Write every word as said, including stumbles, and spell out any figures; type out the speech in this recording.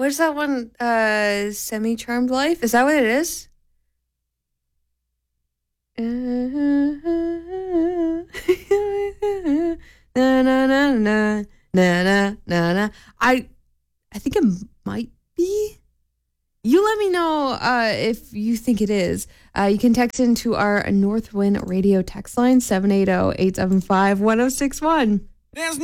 What's that one? Uh, Semi-Charmed Life? Is that what it is? na, na, na, na, na, na, na, na. I, I think it might be. You let me know uh, if you think it is. Uh, you can text into our Northwind Radio text line, seven eight zero, eight seven five, one zero six one. There's